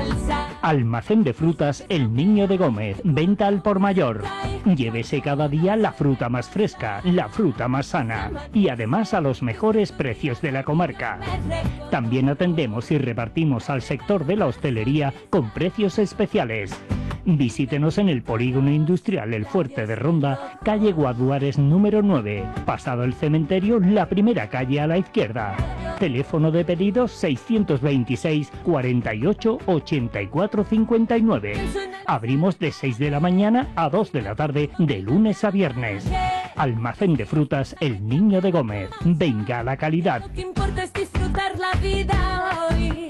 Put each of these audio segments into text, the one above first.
Almacén de frutas El Niño de Gómez, venta al por mayor. Llévese cada día la fruta más fresca, la fruta más sana y además a los mejores precios de la comarca. También atendemos y repartimos al sector de la hostelería con precios especiales. Visítenos en el Polígono Industrial El Fuerte de Ronda, calle Guaduares número 9, pasado el cementerio, la primera calle a la izquierda. Teléfono de pedidos 626 48 84 59. Abrimos de 6 de la mañana a 2 de la tarde de lunes a viernes. Almacén de frutas El Niño de Gómez. Venga la calidad. Lo que importa es disfrutar la vida hoy.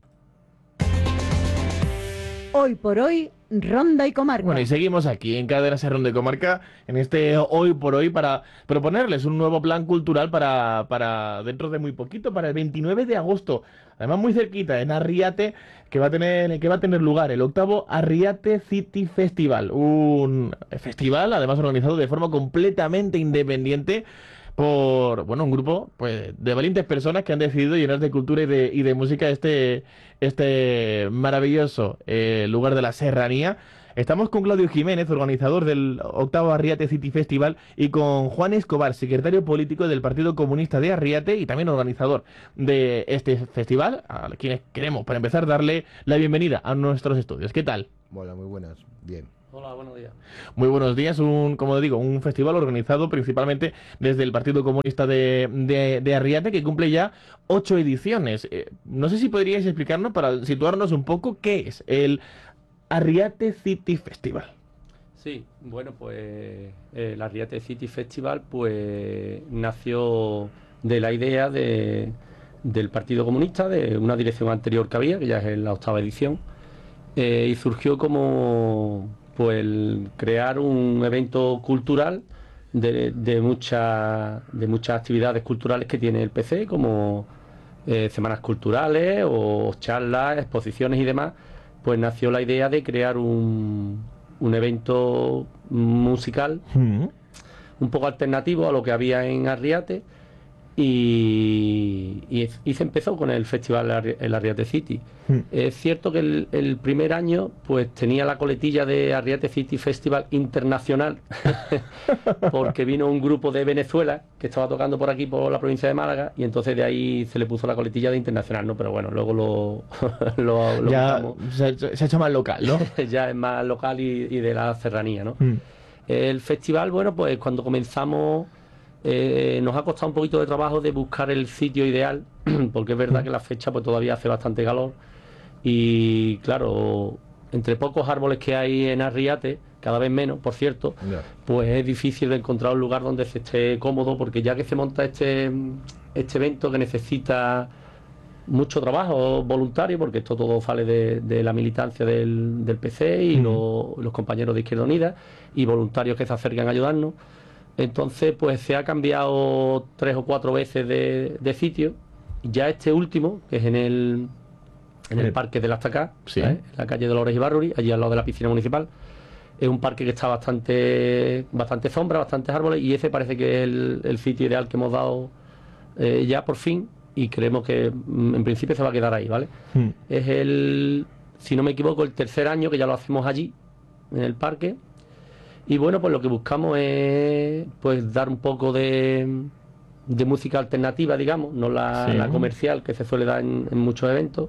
Hoy por hoy, Ronda y Comarca. Bueno, y seguimos aquí en Cadena Ser Ronda y Comarca, en este Hoy por Hoy, para proponerles un nuevo plan cultural para dentro de muy poquito, para el 29 de agosto. Además, muy cerquita, en Arriate, que va a tener lugar el 8º Arriate City Festival. Un festival, además, organizado de forma completamente independiente por un grupo pues de valientes personas que han decidido llenar de cultura y de música este maravilloso lugar de la serranía. Estamos con Claudio Jiménez, organizador del 8º Arriate City Festival, y con Juan Escobar, secretario político del Partido Comunista de Arriate y también organizador de este festival, a quienes queremos, para empezar, darle la bienvenida a nuestros estudios. ¿Qué tal? Hola, muy buenas. Bien. Hola, buenos días. Muy buenos días. Como digo, un festival organizado principalmente desde el Partido Comunista de Arriate, que cumple ya 8 ediciones. No sé si podríais explicarnos, para situarnos un poco, qué es el Arriate City Festival. Sí, bueno, pues el Arriate City Festival pues nació de la idea del Partido Comunista, de una dirección anterior que había, que ya es la 8ª edición, y surgió como pues el crear un evento cultural de muchas actividades culturales que tiene el PC, como semanas culturales o charlas, exposiciones y demás. Pues nació la idea de crear un evento musical un poco alternativo a lo que había en Arriate, y se empezó con el festival el Arriate City. Es cierto que el primer año pues tenía la coletilla de Arriate City Festival Internacional porque vino un grupo de Venezuela que estaba tocando por aquí, por la provincia de Málaga, y entonces de ahí se le puso la coletilla de internacional, ¿no? Pero bueno, luego lo ya se ha hecho más local, ¿no? Ya es más local y de la serranía, ¿no? El festival, bueno, pues cuando comenzamos nos ha costado un poquito de trabajo de buscar el sitio ideal, porque es verdad que la fecha pues todavía hace bastante calor, y claro, entre pocos árboles que hay en Arriate, cada vez menos, por cierto, pues es difícil de encontrar un lugar donde se esté cómodo, porque ya que se monta este evento que necesita mucho trabajo voluntario, porque esto todo sale de la militancia del PC y los compañeros de Izquierda Unida y voluntarios que se acercan a ayudarnos. Entonces pues se ha cambiado 3 o 4 veces de sitio. Ya este último, que es en el Parque del Astacá, sí, en la calle Dolores Ibarruri, allí al lado de la piscina municipal. Es un parque que está bastante sombra, bastantes árboles, y ese parece que es el sitio ideal que hemos dado ya por fin, y creemos que en principio se va a quedar ahí, ¿vale? Es si no me equivoco, el 3er año que ya lo hacemos allí, en el parque. Y bueno, pues lo que buscamos es pues dar un poco de música alternativa, digamos, no la comercial que se suele dar en muchos eventos.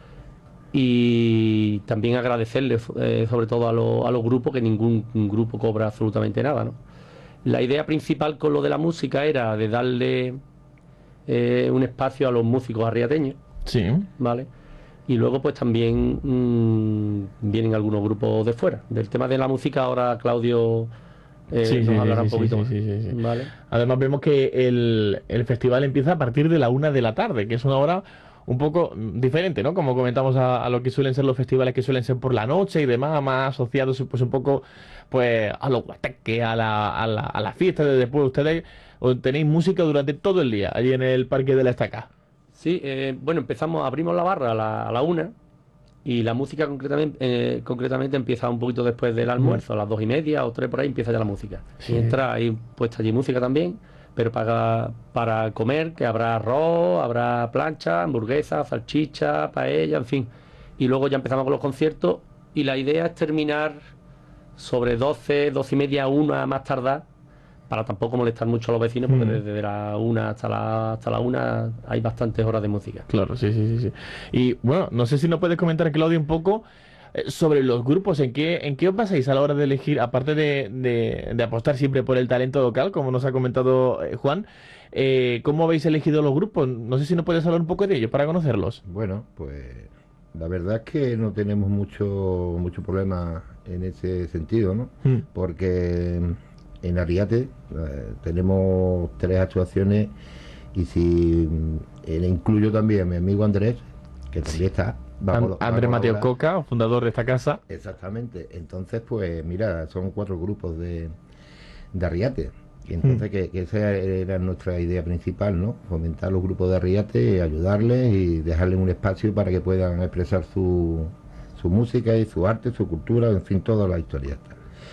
Y también agradecerle sobre todo a los grupos, que ningún grupo cobra absolutamente nada, ¿no? La idea principal con lo de la música era de darle un espacio a los músicos arriateños, sí, ¿vale? Y luego pues también vienen algunos grupos de fuera. Del tema de la música ahora Claudio nos hablará un poquito más. ¿Vale? Además vemos que el festival empieza a partir de la 1 de la tarde, que es una hora un poco diferente, ¿no? Como comentamos a lo que suelen ser los festivales, que suelen ser por la noche y demás, más asociados pues un poco pues a los guateques, a la fiesta de después. Ustedes tenéis música durante todo el día allí en el Parque de la Estaca. Sí, bueno, abrimos la barra a la 1, y la música concretamente empieza un poquito después del almuerzo, a las 2:30 o 3 por ahí empieza ya la música. Sí. Y entra ahí puesta allí música también, pero para comer, que habrá arroz, habrá plancha, hamburguesa, salchicha, paella, en fin. y luego ya empezamos con los conciertos, y la idea es terminar sobre 12, 12 y media, 1 más tardar, para tampoco molestar mucho a los vecinos, porque desde la 1 hasta la 1 hay bastantes horas de música. Claro, sí. Y bueno, no sé si nos puedes comentar, Claudio, un poco sobre los grupos, ¿en qué os basáis a la hora de elegir, aparte de apostar siempre por el talento local, como nos ha comentado Juan? ¿Cómo habéis elegido los grupos? No sé si nos puedes hablar un poco de ellos para conocerlos. Bueno, pues la verdad es que no tenemos mucho problema en ese sentido, ¿no? Porque en Arriate tenemos 3 actuaciones, y si le incluyo también a mi amigo Andrés, que también está. Andrés Mateo Coca, fundador de esta casa. Exactamente. Entonces, pues mira, son 4 grupos de Arriate. Y entonces que esa era nuestra idea principal, ¿no? Fomentar los grupos de Arriate, ayudarles y dejarles un espacio para que puedan expresar su música y su arte, su cultura, en fin, toda la historia está.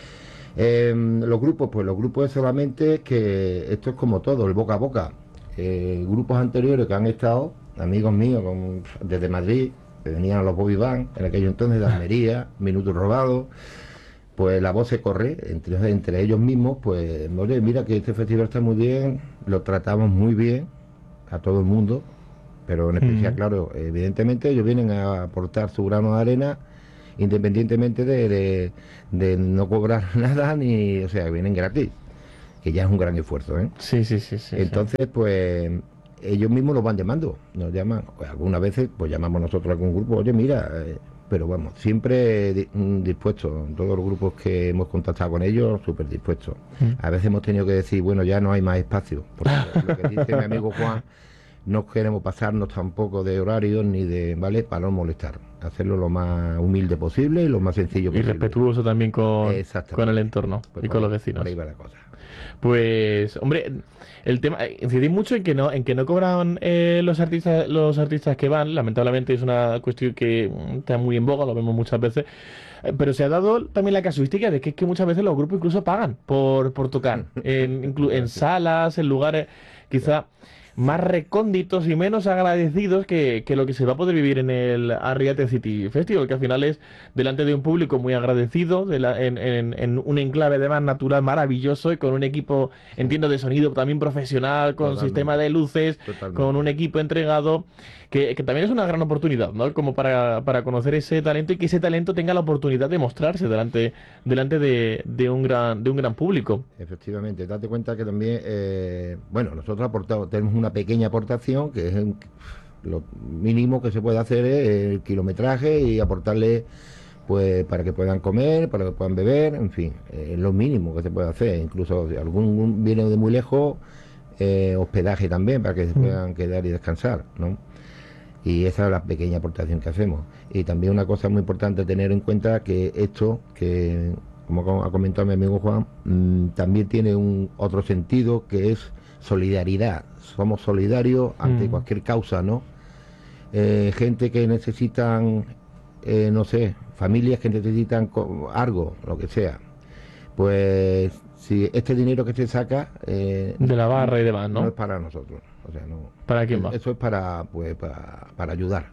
Los grupos es solamente que esto es como todo, el boca a boca. Grupos anteriores que han estado, amigos míos desde Madrid, que venían a los Bobby Band, en aquello entonces de Almería, Minutos Robados, pues la voz se corre entre ellos mismos, pues oye, mira que este festival está muy bien, lo tratamos muy bien a todo el mundo, pero en especial, claro, evidentemente ellos vienen a aportar su grano de arena, independientemente de no cobrar nada, ni, o sea, vienen gratis, que ya es un gran esfuerzo, ¿eh? Sí. Entonces, pues ellos mismos los van llamando, nos llaman, pues, algunas veces pues llamamos nosotros a algún grupo, oye, mira, pero vamos, siempre dispuestos, todos los grupos que hemos contactado con ellos, súper dispuestos. A veces hemos tenido que decir, bueno, ya no hay más espacio, porque lo que dice mi amigo Juan, no queremos pasarnos tampoco de horarios ni de, ¿vale?, para no molestar, hacerlo lo más humilde posible y lo más sencillo posible. Y respetuoso también con el entorno, pues y con los vecinos. Por ahí va la cosa. Pues, hombre, el tema, incidís mucho en que no cobran los artistas que van. Lamentablemente es una cuestión que está muy en boga, lo vemos muchas veces. Pero se ha dado también la casuística de que es que muchas veces los grupos incluso pagan por tocar en salas, en lugares quizá más recónditos y menos agradecidos que lo que se va a poder vivir en el Arriate City Festival, que al final es delante de un público muy agradecido, en un enclave de más natural maravilloso y con un equipo, entiendo, de sonido también profesional, con Totalmente. Sistema de luces, Totalmente. con un equipo entregado, que también es una gran oportunidad, ¿no? Como para conocer ese talento y que ese talento tenga la oportunidad de mostrarse delante de un gran público. Efectivamente, date cuenta que también, bueno, nosotros tenemos una pequeña aportación, que es lo mínimo que se puede hacer es el kilometraje y aportarle, pues, para que puedan comer, para que puedan beber, en fin, es lo mínimo que se puede hacer. Incluso si algún viene de muy lejos, hospedaje también, para que se puedan quedar y descansar, ¿no? Y esa es la pequeña aportación que hacemos. Y también una cosa muy importante tener en cuenta, que esto, que como ha comentado mi amigo Juan, también tiene otro sentido, que es solidaridad. Somos solidarios ante cualquier causa, ¿no? Gente que necesitan, no sé, familias que necesitan algo, lo que sea. Pues si este dinero que se saca de la barra y demás, ¿no? No es para nosotros. O sea, no. ¿Para quién va? Eso es para ayudar.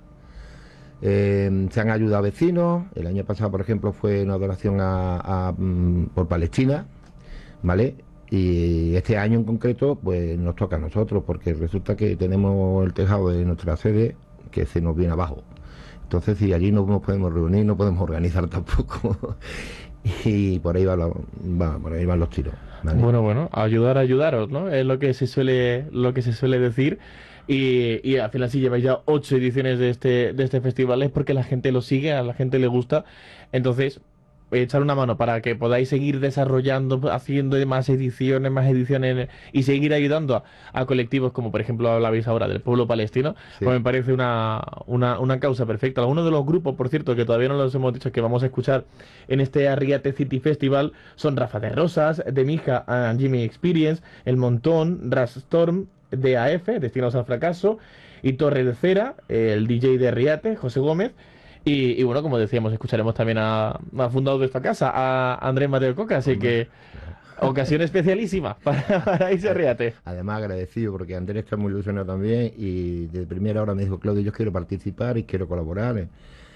Se han ayudado a vecinos. El año pasado, por ejemplo, fue una donación por Palestina, ¿vale? Y este año en concreto, pues nos toca a nosotros, porque resulta que tenemos el tejado de nuestra sede que se nos viene abajo. Entonces, si allí no nos podemos reunir, no podemos organizar tampoco. Y por ahí por ahí van los tiros, ¿vale? Bueno, ayudaros, ¿no? Es lo que se suele decir. Y al final, si lleváis ya 8 ediciones de este festival, es porque la gente lo sigue, a la gente le gusta. Entonces, echar una mano para que podáis seguir desarrollando, haciendo más ediciones y seguir ayudando a colectivos como, por ejemplo, hablabais ahora del pueblo palestino. Sí. Pues me parece una causa perfecta. Algunos de los grupos, por cierto, que todavía no los hemos dicho, que vamos a escuchar en este Arriate City Festival, son Rafa de Rosas, de Mija and Jimmy Experience, El Montón, Rastorm, DAF, Destinados al Fracaso, y Torre de Cera, el DJ de Arriate, José Gómez. Y bueno, como decíamos, escucharemos también a fundador de esta casa, a Andrés Mateo Coca, así que ocasión especialísima para irse a Arriate. Además, agradecido, porque Andrés está muy ilusionado también, y de primera hora me dijo, Claudio, yo quiero participar y quiero colaborar.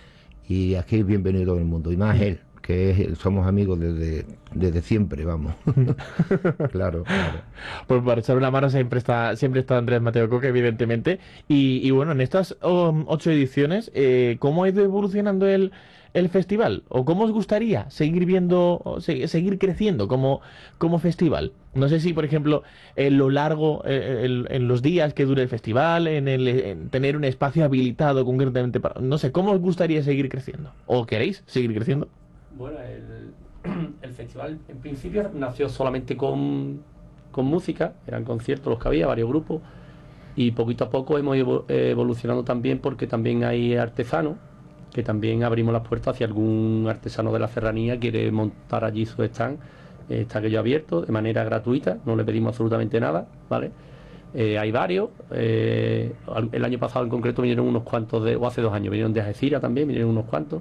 y aquí es bienvenido todo el mundo, y más él, que somos amigos desde siempre, vamos. Claro. Pues para echar una mano siempre está Andrés Mateo Coca, evidentemente. Y bueno, en estas 8 ediciones, ¿cómo ha ido evolucionando el festival? ¿O cómo os gustaría seguir viendo, seguir creciendo como festival? No sé si, por ejemplo, en lo largo, en los días que dure el festival, en tener un espacio habilitado concretamente para... No sé, ¿cómo os gustaría seguir creciendo? ¿O queréis seguir creciendo? Bueno, el festival en principio nació solamente con música, eran conciertos los que había, varios grupos, y poquito a poco hemos ido evolucionando también, porque también hay artesanos, que también abrimos las puertas hacia algún artesano de la serranía quiere montar allí su stand. Está aquello abierto de manera gratuita, no le pedimos absolutamente nada, ¿vale? Hay varios, el año pasado en concreto vinieron unos cuantos, o hace 2 años, vinieron de Algeciras también, vinieron unos cuantos.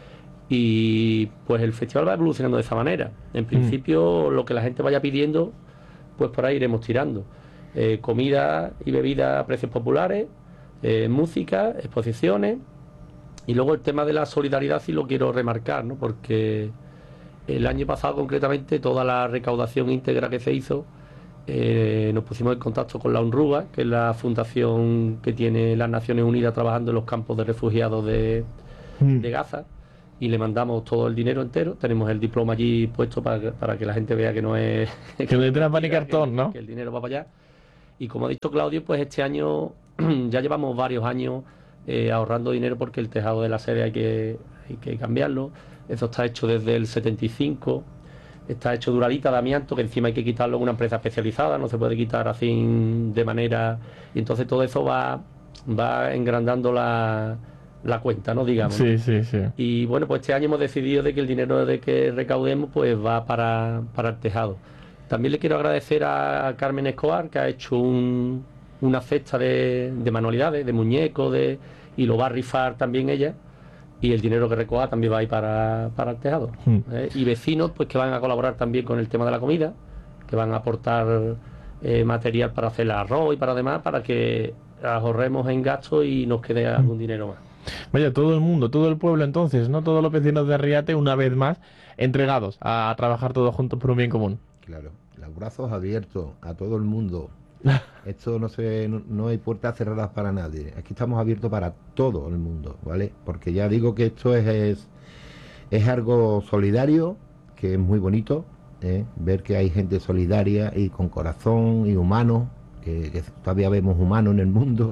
Y pues el festival va evolucionando de esa manera. En principio lo que la gente vaya pidiendo, pues por ahí iremos tirando. Comida y bebida a precios populares, música, exposiciones, y luego el tema de la solidaridad sí lo quiero remarcar, ¿no? Porque el año pasado concretamente toda la recaudación íntegra que se hizo, nos pusimos en contacto con la UNRWA, que es la fundación que tiene las Naciones Unidas trabajando en los campos de refugiados de Gaza, y le mandamos todo el dinero entero. Tenemos el diploma allí puesto para que la gente vea que no es... que no entra pan y cartón, ¿no? Que el dinero va para allá. Y como ha dicho Claudio, pues este año ya llevamos varios años ahorrando dinero, porque el tejado de la sede hay que cambiarlo. Eso está hecho desde el 75. Está hecho de uralita de amianto, que encima hay que quitarlo en una empresa especializada, no se puede quitar así de manera... Y entonces todo eso va engrandando la cuenta, ¿no? Digamos. Sí. Y bueno, pues este año hemos decidido de que el dinero de que recaudemos pues va para el tejado. También le quiero agradecer a Carmen Escobar, que ha hecho una cesta de manualidades, de muñecos, y lo va a rifar también ella, y el dinero que recoja también va a ir para el tejado. Y vecinos pues que van a colaborar también con el tema de la comida, que van a aportar material para hacer el arroz y para demás, para que ahorremos en gastos y nos quede algún dinero más. Vaya, todo el mundo, todo el pueblo entonces, ¿no? Todos los vecinos de Arriate, una vez más, entregados a trabajar todos juntos por un bien común. Claro, los brazos abiertos a todo el mundo. Esto no hay puertas cerradas para nadie. Aquí estamos abiertos para todo el mundo, ¿vale? Porque ya digo que esto es algo solidario, que es muy bonito, ver que hay gente solidaria y con corazón y humano, que todavía vemos humanos en el mundo.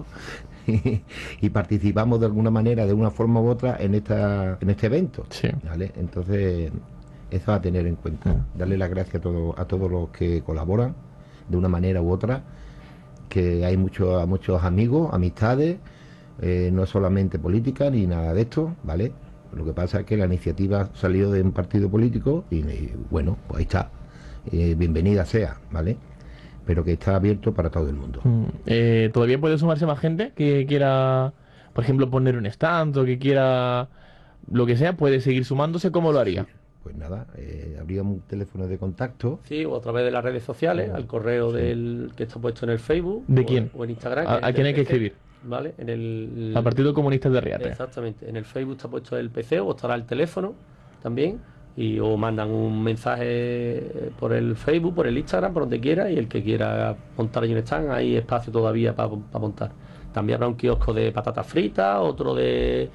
Y participamos de alguna manera, de una forma u otra, en este evento, sí. ¿Vale? Entonces, eso a tener en cuenta. Darle las gracias a todos los que colaboran, de una manera u otra, que hay muchos amigos, amistades, no solamente política ni nada de esto, ¿vale? Lo que pasa es que la iniciativa salió de un partido político y bueno, pues ahí está. Bienvenida sea, ¿vale? Pero que está abierto para todo el mundo. ¿Todavía puede sumarse más gente que quiera, por ejemplo, poner un stand o que quiera lo que sea? ¿Puede seguir sumándose? ¿Cómo lo haría? Sí. Pues nada, habría un teléfono de contacto. Sí, o a través de las redes sociales, al correo que está puesto en el Facebook. ¿De quién? O en Instagram. ¿A quién hay que escribir? ¿Vale? Al Partido Comunista de Arriate. Exactamente. En el Facebook está puesto el PC, o estará el teléfono también. O mandan un mensaje por el Facebook, por el Instagram, por donde quiera, y el que quiera montar allí un stand, hay espacio todavía para montar. También habrá un kiosco de patatas fritas, otro de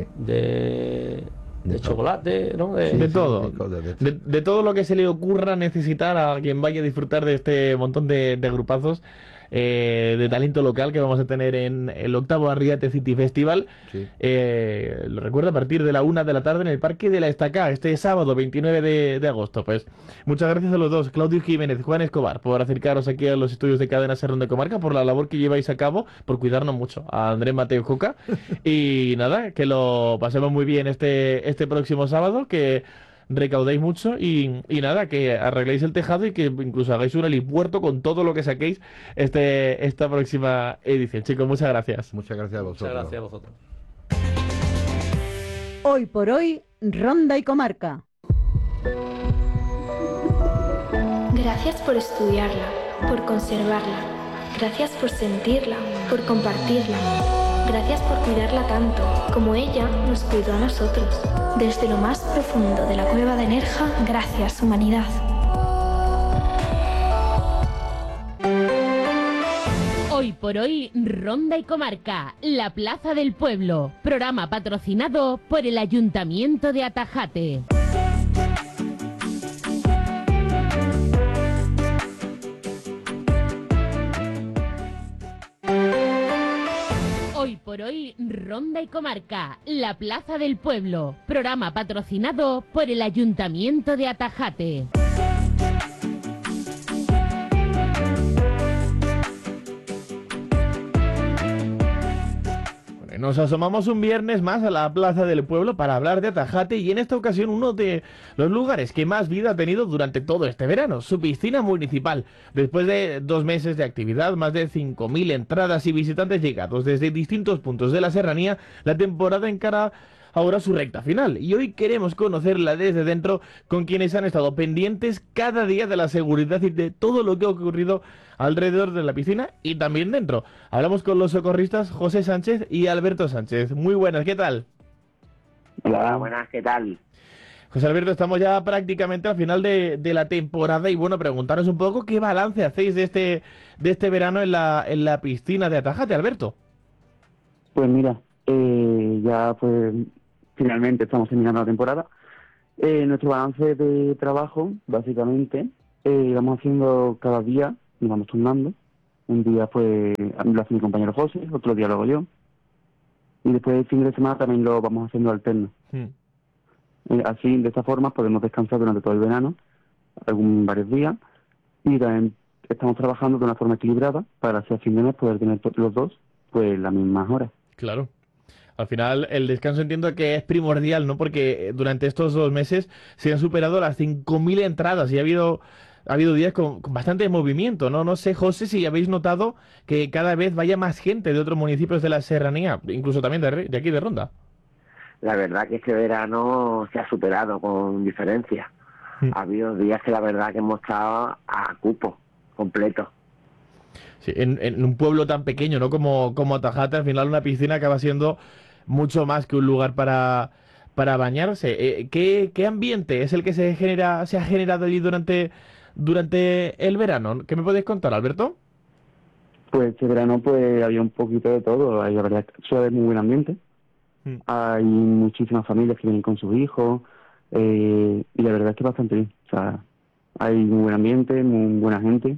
chocolate, ¿no? De todo. De todo lo que se le ocurra necesitar a quien vaya a disfrutar de este montón de grupazos de talento local que vamos a tener en el 8º Arriate City Festival. Sí. Lo recuerdo, a partir de la 1 de la tarde en el Parque de la Estacá, este sábado 29 de agosto. Pues muchas gracias a los dos, Claudio Jiménez, Juan Escobar, por acercaros aquí a los estudios de Cadena Ser de Comarca, por la labor que lleváis a cabo, por cuidarnos mucho, a Andrés Mateo Coca. Y nada, que lo pasemos muy bien este próximo sábado, que recaudéis mucho y nada, que arregléis el tejado y que incluso hagáis un helipuerto con todo lo que saquéis esta próxima edición. Chicos, muchas gracias. Muchas gracias a vosotros. Muchas gracias a vosotros. Hoy por hoy, Ronda y Comarca. Gracias por estudiarla, por conservarla. Gracias por sentirla, por compartirla. Gracias por cuidarla tanto, como ella nos cuidó a nosotros. Desde lo más profundo de la cueva de Nerja, gracias, humanidad. Hoy por hoy, Ronda y Comarca, la Plaza del Pueblo. Programa patrocinado por el Ayuntamiento de Atajate. Hoy por hoy, Ronda y Comarca, la Plaza del Pueblo. Programa patrocinado por el Ayuntamiento de Atajate. Nos asomamos un viernes más a la Plaza del Pueblo para hablar de Atajate y en esta ocasión uno de los lugares que más vida ha tenido durante todo este verano, su piscina municipal. Después de 2 meses de actividad, más de 5.000 entradas y visitantes llegados desde distintos puntos de la serranía, la temporada encara ahora su recta final. Y hoy queremos conocerla desde dentro con quienes han estado pendientes cada día de la seguridad y de todo lo que ha ocurrido alrededor de la piscina y también dentro. Hablamos con los socorristas José Sánchez y Alberto Sánchez. Muy buenas, ¿qué tal? Hola, buenas, ¿qué tal? José Alberto, estamos ya prácticamente al final de la temporada y bueno, preguntaros un poco qué balance hacéis de este verano en la piscina de Atajate, Alberto. Pues mira, ya pues finalmente estamos terminando la temporada. Nuestro balance de trabajo, básicamente, vamos haciendo cada día, nos vamos turnando. Un día pues lo hace mi compañero José, otro día lo hago yo. Y después el fin de semana también lo vamos haciendo alterno. Así, de esta forma, podemos descansar durante todo el verano, varios días, y también estamos trabajando de una forma equilibrada para así a fin de mes poder tener los dos pues las mismas horas. Claro. Al final, el descanso entiendo que es primordial, ¿no? Porque durante estos 2 meses se han superado las 5.000 entradas y ha habido días con bastante movimiento, ¿no? No sé, José, si habéis notado que cada vez vaya más gente de otros municipios de la serranía, incluso también de aquí de Ronda. La verdad que este verano se ha superado con diferencia. Ha habido días que la verdad que hemos estado a cupo completo. Sí, en un pueblo tan pequeño, ¿no? Como Atajate, al final una piscina acaba siendo mucho más que un lugar para bañarse. ¿Qué ambiente es el que se ha generado allí durante el verano? ¿Qué me podéis contar, Alberto? Pues este verano pues había un poquito de todo. La verdad que suele haber muy buen ambiente. Hay muchísimas familias que vienen con sus hijos y la verdad es que bastante bien. O sea, hay muy buen ambiente, muy buena gente.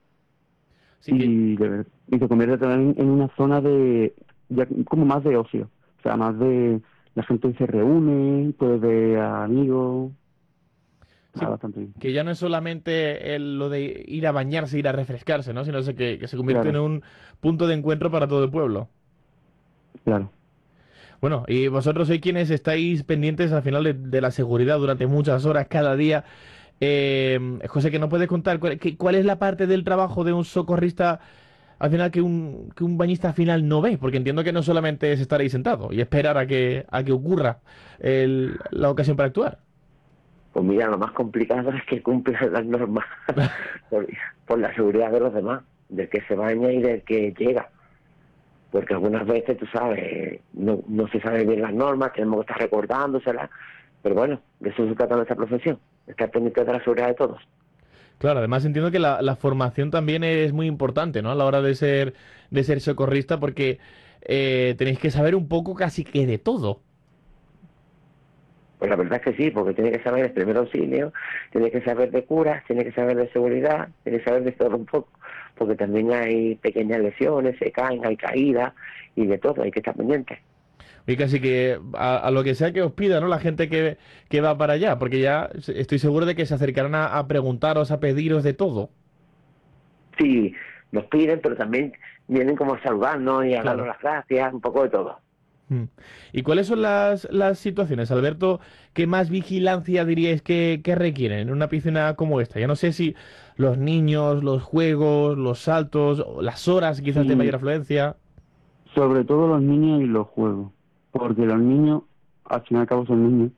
Sí, y se convierte también en una zona ya como más de ocio. O sea, más de la gente se reúne, puede ver a amigos. Sí, bastante bien. Que ya no es solamente lo de ir a bañarse, ir a refrescarse, ¿no? Sino que se convierte en un punto de encuentro para todo el pueblo. Claro. Bueno, y vosotros sois quienes estáis pendientes al final de la seguridad durante muchas horas cada día. José, ¿que nos puedes contar cuál es la parte del trabajo de un socorrista al final que un bañista al final no ve? Porque entiendo que no solamente es estar ahí sentado y esperar a que ocurra la ocasión para actuar. Pues mira, lo más complicado es que cumplan las normas por la seguridad de los demás, del que se baña y del que llega. Porque algunas veces, tú sabes, no se saben bien las normas, tenemos que estar recordándoselas, pero bueno, de eso se trata nuestra profesión, estar pendiente de la seguridad de todos. Claro, además entiendo que la formación también es muy importante, ¿no? A la hora de ser socorrista, porque tenéis que saber un poco casi que de todo. Pues la verdad es que sí, porque tiene que saber el primer auxilio, tiene que saber de curas, tiene que saber de seguridad, tiene que saber de todo un poco, porque también hay pequeñas lesiones, se caen, hay caídas y de todo, hay que estar pendientes. Y casi que a lo que sea que os pida, ¿no? La gente que va para allá, porque ya estoy seguro de que se acercarán a preguntaros, a pediros de todo. Sí, nos piden, pero también vienen como a saludarnos y a darnos las gracias, un poco de todo. ¿Y cuáles son las situaciones, Alberto, que más vigilancia diríais que requieren en una piscina como esta? Ya no sé si los niños, los juegos, los saltos, las horas quizás de mayor afluencia. Sobre todo los niños y los juegos, porque los niños, al fin y al cabo, son niños.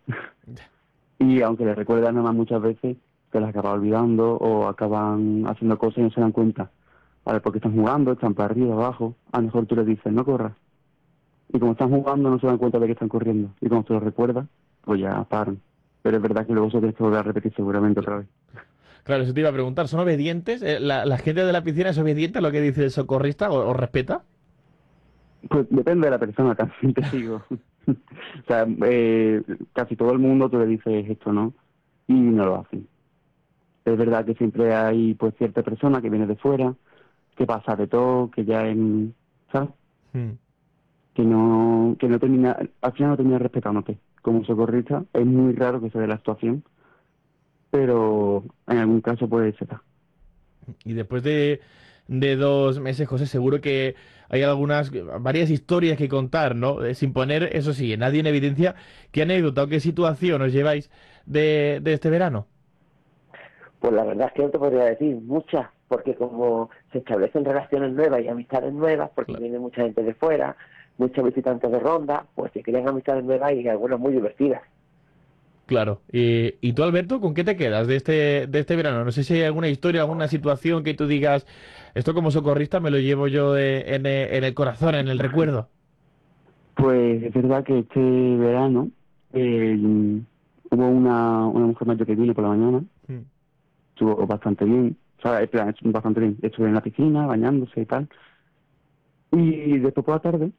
Y aunque les recuerdan nada más muchas veces, se las acaban olvidando o acaban haciendo cosas y no se dan cuenta. Vale, porque están jugando, están para arriba, abajo. A lo mejor tú les dices, no corras. Y como están jugando no se dan cuenta de que están corriendo. Y cuando se lo recuerda, pues ya paran. Pero es verdad que luego se tiene que volver a repetir seguramente otra vez. Claro, eso te iba a preguntar, ¿son obedientes? ¿La gente de la piscina es obediente a lo que dice el socorrista o respeta? Pues depende de la persona, también te digo. O sea, casi todo el mundo tú le dices esto, ¿no? Y no lo hacen. Es verdad que siempre hay pues cierta persona que viene de fuera, que pasa de todo, que ya en... ¿sabes? Que no termina, al final no termina respetándote. Como socorrista es muy raro que se dé la actuación, pero en algún caso puede ser. Y después de 2 meses, José, seguro que hay varias historias que contar, ¿no? Sin poner, eso sí, nadie en evidencia. ¿Qué anécdota o qué situación os lleváis de este verano? Pues la verdad es que no te podría decir muchas, porque como se establecen relaciones nuevas y amistades nuevas, porque viene mucha gente de fuera, muchos visitantes de Ronda, pues se crean amistades nuevas y algunas muy divertidas. Claro. ¿Y tú, Alberto, con qué te quedas de este verano? No sé si hay alguna historia, alguna situación que tú digas, esto como socorrista me lo llevo yo en el corazón, en el recuerdo. Pues es verdad que este verano hubo una mujer mayor que vino por la mañana, estuvo bastante bien, o sea, bastante bien, estuve en la piscina, bañándose y tal, y después por la tarde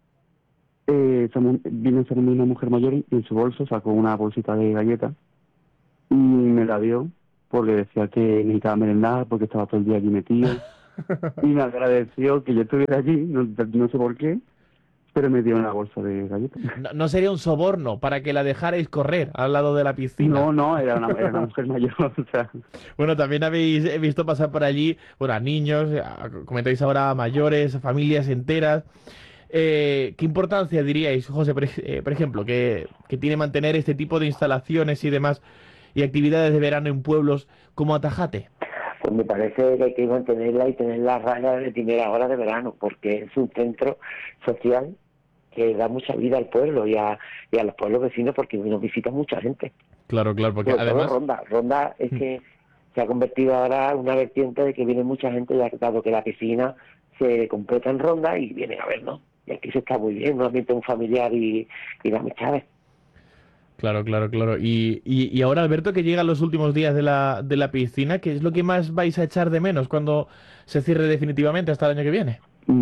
vino a ser una mujer mayor y en su bolso sacó una bolsita de galletas y me la dio porque decía que necesitaba merendar porque estaba todo el día allí metido y me agradeció que yo estuviera allí, no sé por qué, pero me dio una bolsa de galletas. No sería un soborno para que la dejarais correr al lado de la piscina. No, era una mujer mayor. O sea. Bueno, también habéis visto pasar por allí, bueno, a niños, comentáis ahora a mayores, a familias enteras. ¿Qué importancia diríais, José, por ejemplo, que tiene mantener este tipo de instalaciones y demás y actividades de verano en pueblos como Atajate? Pues me parece que hay que mantenerla y tenerla a raya de primera hora de verano, porque es un centro social que da mucha vida al pueblo y a los pueblos vecinos, porque nos visita mucha gente. Claro, porque sobre además... todo Ronda es que se ha convertido ahora en una vertiente de que viene mucha gente, ya dado que la piscina se completa en Ronda y vienen a vernos. Y aquí se está muy bien, un ambiente un familiar y de amistades. Claro. Y ahora, Alberto, que llegan los últimos días de la piscina, ¿qué es lo que más vais a echar de menos cuando se cierre definitivamente hasta el año que viene?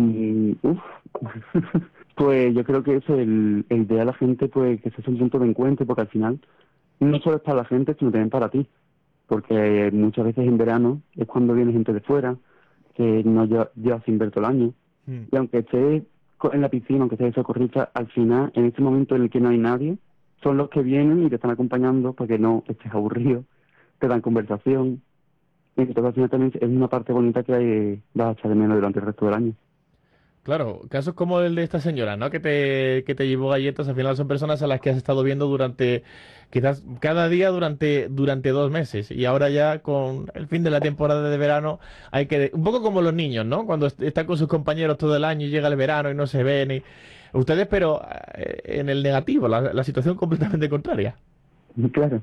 Pues yo creo que eso, el de a la gente, pues que ese es un punto de encuentro, porque al final no solo es para la gente, sino también para ti. Porque muchas veces en verano es cuando viene gente de fuera, que no lleva sin ver todo el año. Y aunque esté en la piscina, aunque sea de socorrista, al final, en este momento en el que no hay nadie, son los que vienen y te están acompañando para que no estés aburrido, te dan conversación. Y entonces al final también es una parte bonita que vas a echar de menos durante el resto del año. Claro, casos como el de esta señora, ¿no? Que te llevó galletas, al final son personas a las que has estado viendo quizás cada día durante 2 meses. Y ahora ya con el fin de la temporada de verano hay que... Un poco como los niños, ¿no? Cuando están con sus compañeros todo el año y llega el verano y no se ven. Y... Ustedes, pero en el negativo, la situación completamente contraria. Claro.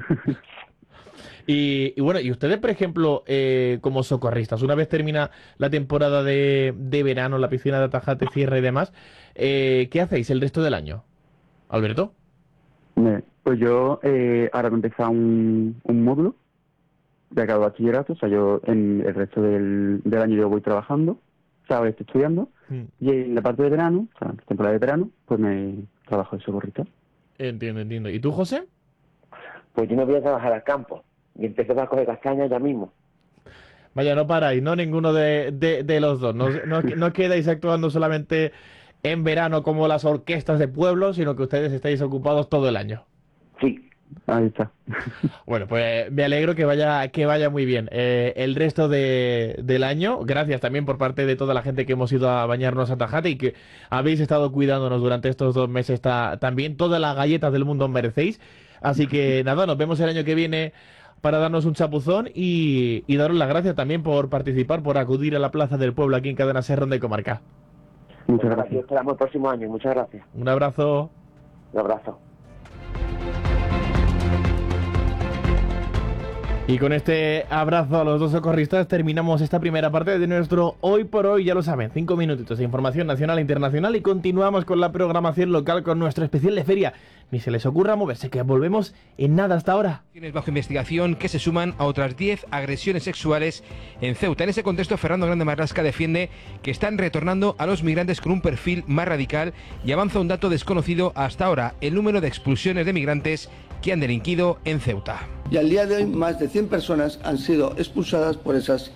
Y bueno, y ustedes, por ejemplo, como socorristas, una vez termina la temporada de verano, la piscina de Atajate cierra y demás, ¿qué hacéis el resto del año? ¿Alberto? Pues yo ahora me he empezado un módulo de acabo de bachillerato, o sea, yo en el resto del año yo voy trabajando, ¿sabes? Estoy estudiando, y en la parte de verano, o sea, la temporada de verano, pues me trabajo de socorrista. Entiendo. ¿Y tú, José? Pues yo me voy a trabajar al campo. Y empecé a coger castañas ya mismo. Vaya, no paráis, ¿no? Ninguno de los dos. No quedáis actuando solamente en verano como las orquestas de pueblo, sino que ustedes estáis ocupados todo el año. Sí. Ahí está. Bueno, pues me alegro que vaya muy bien el resto del año. Gracias también por parte de toda la gente que hemos ido a bañarnos a Atajate y que habéis estado cuidándonos durante estos 2 meses también. Todas las galletas del mundo merecéis. Así que nada, nos vemos el año que viene para darnos un chapuzón y daros las gracias también por participar, por acudir a la Plaza del Pueblo aquí en Cadena Ser Ronda y Comarca. Muchas gracias. Esperamos el próximo año. Muchas gracias. Un abrazo. Un abrazo. Y con este abrazo a los dos socorristas terminamos esta primera parte de nuestro Hoy por Hoy. Ya lo saben, 5 minutitos de información nacional e internacional y continuamos con la programación local con nuestro especial de feria. Ni se les ocurra moverse, que volvemos en nada hasta ahora. Bajo investigación que se suman a otras 10 agresiones sexuales en Ceuta. En ese contexto, Fernando Grande Marlasca defiende que están retornando a los migrantes con un perfil más radical y avanza un dato desconocido hasta ahora: el número de expulsiones de migrantes que han delinquido en Ceuta. Y al día de hoy más de 100 personas han sido expulsadas por esas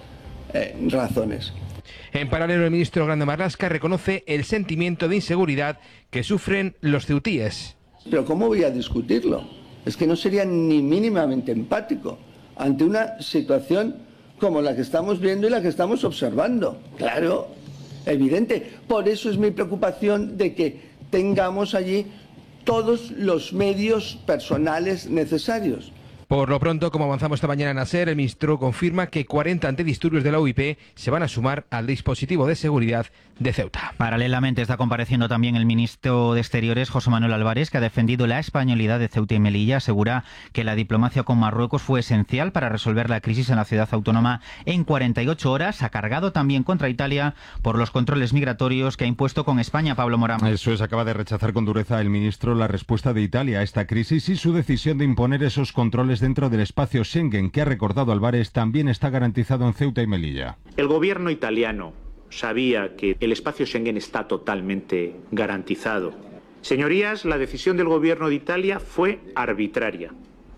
razones. En paralelo, el ministro Grande Marlasca reconoce el sentimiento de inseguridad que sufren los ceutíes. Pero ¿cómo voy a discutirlo? Es que no sería ni mínimamente empático ante una situación como la que estamos viendo y la que estamos observando. Claro, evidente. Por eso es mi preocupación de que tengamos allí todos los medios personales necesarios. Por lo pronto, como avanzamos esta mañana en ASER, el ministro confirma que 40 antidisturbios de la UIP se van a sumar al dispositivo de seguridad de Ceuta. Paralelamente está compareciendo también el ministro de Exteriores, José Manuel Álvarez, que ha defendido la españolidad de Ceuta y Melilla. Asegura que la diplomacia con Marruecos fue esencial para resolver la crisis en la ciudad autónoma en 48 horas. Ha cargado también contra Italia por los controles migratorios que ha impuesto con España. Pablo Morán. Eso es, acaba de rechazar con dureza el ministro la respuesta de Italia a esta crisis y su decisión de imponer esos controles dentro del espacio Schengen, que ha recordado Álvarez también está garantizado en Ceuta y Melilla. El gobierno italiano sabía que el espacio Schengen está totalmente garantizado. Señorías, la decisión del gobierno de Italia fue arbitraria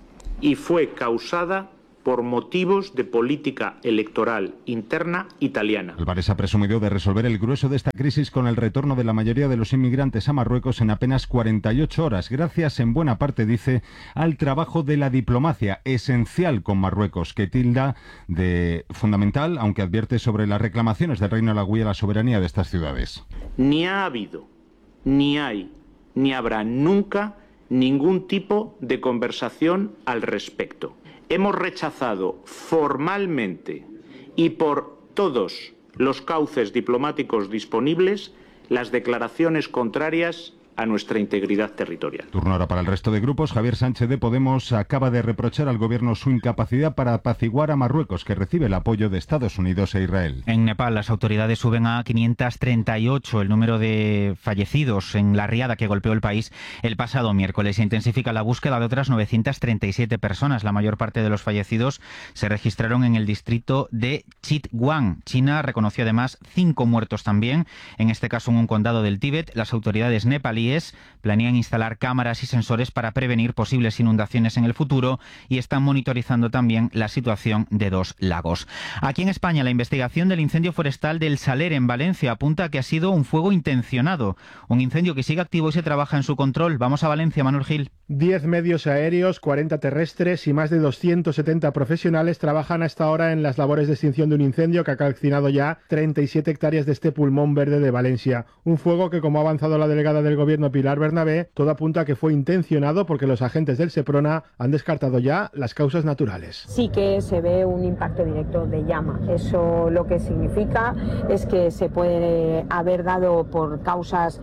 y fue causada por motivos de política electoral interna italiana. Álvarez ha presumido de resolver el grueso de esta crisis con el retorno de la mayoría de los inmigrantes a Marruecos en apenas 48 horas, gracias en buena parte, dice, al trabajo de la diplomacia, esencial con Marruecos, que tilda de fundamental, aunque advierte sobre las reclamaciones del Reino de la Guía a la soberanía de estas ciudades. Ni ha habido, ni hay, ni habrá nunca ningún tipo de conversación al respecto. Hemos rechazado formalmente y por todos los cauces diplomáticos disponibles las declaraciones contrarias a nuestra integridad territorial. Turno ahora para el resto de grupos. Javier Sánchez de Podemos acaba de reprochar al gobierno su incapacidad para apaciguar a Marruecos, que recibe el apoyo de Estados Unidos e Israel. En Nepal las autoridades suben a 538 el número de fallecidos en la riada que golpeó el país el pasado miércoles. Se intensifica la búsqueda de otras 937 personas. La mayor parte de los fallecidos se registraron en el distrito de Chitwan. China reconoció además 5 muertos también, en este caso en un condado del Tíbet. Las autoridades nepalíes planean instalar cámaras y sensores para prevenir posibles inundaciones en el futuro y están monitorizando también la situación de 2 lagos. Aquí en España, la investigación del incendio forestal del Saler en Valencia apunta a que ha sido un fuego intencionado, un incendio que sigue activo y se trabaja en su control. Vamos a Valencia, Manuel Gil. 10 medios aéreos, 40 terrestres y más de 270 profesionales trabajan hasta ahora en las labores de extinción de un incendio que ha calcinado ya 37 hectáreas de este pulmón verde de Valencia. Un fuego que, como ha avanzado la delegada del Gobierno Pilar Bernabé, todo apunta a que fue intencionado porque los agentes del Seprona han descartado ya las causas naturales. Sí que se ve un impacto directo de llama. Eso lo que significa es que se puede haber dado por causas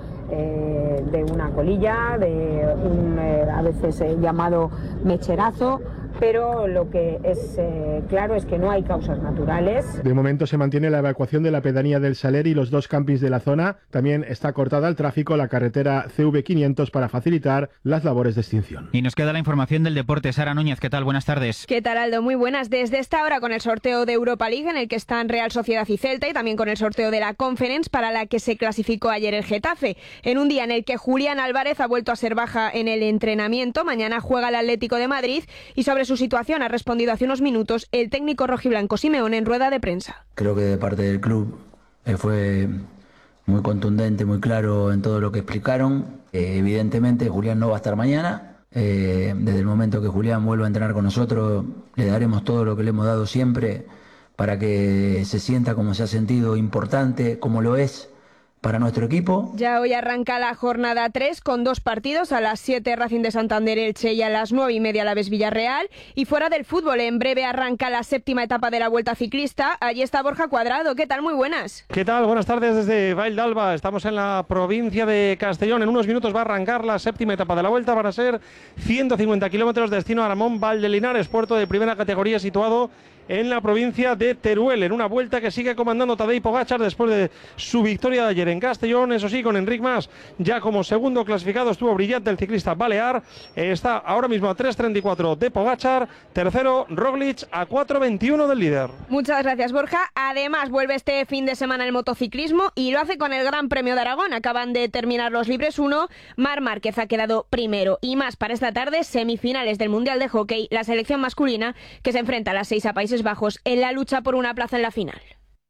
de una colilla, de un a veces llamado mecherazo, pero lo que es claro es que no hay causas naturales. De momento se mantiene la evacuación de la pedanía del Saler y los 2 campings de la zona. También está cortada al tráfico la carretera CV500 para facilitar las labores de extinción. Y nos queda la información del deporte. Sara Núñez, ¿qué tal? Buenas tardes. ¿Qué tal, Aldo? Muy buenas. Desde esta hora con el sorteo de Europa League, en el que están Real Sociedad y Celta, y también con el sorteo de la Conference, para la que se clasificó ayer el Getafe. En un día en el que Julián Álvarez ha vuelto a ser baja en el entrenamiento. Mañana juega el Atlético de Madrid y sobre su situación ha respondido hace unos minutos el técnico rojiblanco Simeone en rueda de prensa. Creo que de parte del club fue muy contundente, muy claro en todo lo que explicaron. Evidentemente Julián no va a estar mañana. Desde el momento que Julián vuelva a entrenar con nosotros le daremos todo lo que le hemos dado siempre para que se sienta como se ha sentido, importante, como lo es para nuestro equipo. Ya hoy arranca la jornada 3 con 2 partidos, a las 7 Racing de Santander Elche y a las 9:30 Alavés Villarreal. Y fuera del fútbol, en breve arranca la 7ª etapa de la Vuelta Ciclista. Allí está Borja Cuadrado. ¿Qué tal? Muy buenas. ¿Qué tal? Buenas tardes desde Vall d'Alba. Estamos en la provincia de Castellón. En unos minutos va a arrancar la 7ª etapa de la Vuelta. Van a ser 150 kilómetros, destino Aramón Valdelinares, puerto de primera categoría situado en la provincia de Teruel, en una vuelta que sigue comandando Tadej Pogačar después de su victoria de ayer en Castellón. Eso sí, con Enric Mas ya como segundo clasificado. Estuvo brillante el ciclista balear. Está ahora mismo a 3:34 de Pogačar. Tercero Roglic a 4:21 del líder. Muchas gracias, Borja. Además, vuelve este fin de semana el motociclismo y lo hace con el Gran Premio de Aragón. Acaban de terminar los Libres 1. Marc Márquez ha quedado primero. Y más para esta tarde, semifinales del Mundial de Hockey, la selección masculina que se enfrenta a las 6 a Países Bajos en la lucha por una plaza en la final.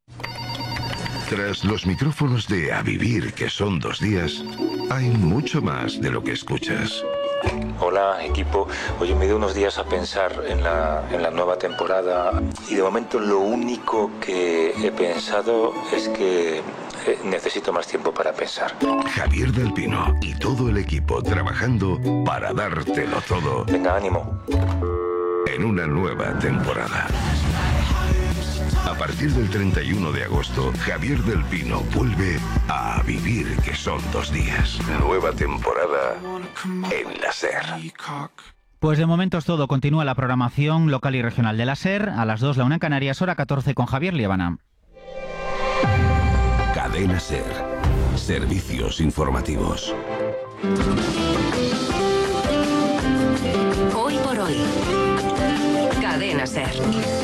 Tras los micrófonos de A Vivir, que son 2 días, hay mucho más de lo que escuchas. Hola, equipo. Oye, me dio unos días a pensar en la nueva temporada y de momento lo único que he pensado es que necesito más tiempo para pensar. Javier del Pino y todo el equipo trabajando para dártelo todo. Venga, ánimo. En una nueva temporada. A partir del 31 de agosto, Javier del Pino vuelve a Vivir, que son 2 días. Nueva temporada en la SER. Pues de momento es todo. Continúa la programación local y regional de la SER. A las 2, la 1 en Canarias, hora 14 con Javier Liébana. Cadena SER. Servicios informativos. Hoy por hoy. Cadena SER.